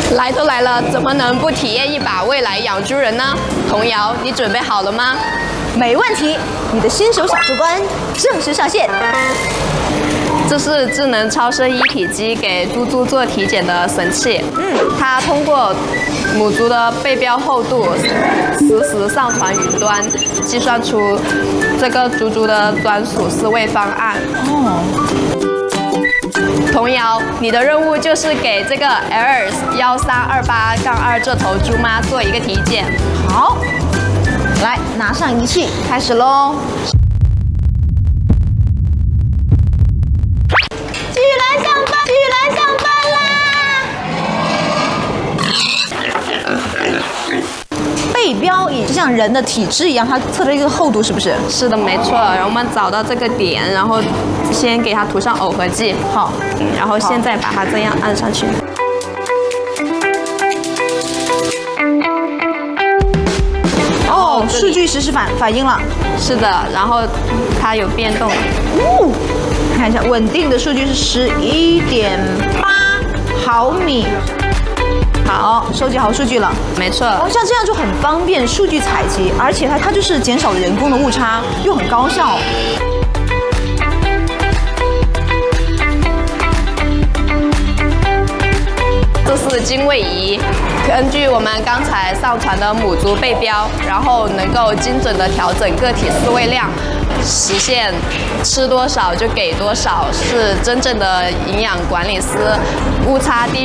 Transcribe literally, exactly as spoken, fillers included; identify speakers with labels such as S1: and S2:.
S1: 来都来了，怎么能不体验一把未来养猪人呢？童瑶，你准备好了吗？
S2: 没问题，你的新手小猪官正式上线。
S1: 这是智能超声一体机给猪猪做体检的神器。嗯，它通过母猪的背标厚度实时上传云端，计算出这个猪猪的专属饲喂方案。哦。童瑶，你的任务就是给这个 L 幺三二八杠二这头猪妈做一个体检。
S2: 好，来拿上仪器，开始喽。起来上班，起来上班啦！背标也就像人的体脂一样，它测了一个厚度，是不是？
S1: 是的，没错。然后我们找到这个点，然后先给它涂上耦合剂，
S2: 好，
S1: 然后现在把它这样按上去。
S2: 哦，数据实时反反应了。
S1: 是的，然后它有变动。
S2: 哦，看一下，稳定的数据是十一点八毫米。好，收集好数据了，
S1: 没错。
S2: 哦，像这样就很方便数据采集，而且它它就是减少了人工的误差，又很高效。
S1: 这是精喂仪，根据我们刚才上传的母猪背标，然后能够精准的调整个体饲喂量，实现吃多少就给多少，是真正的营养管理师，误差低。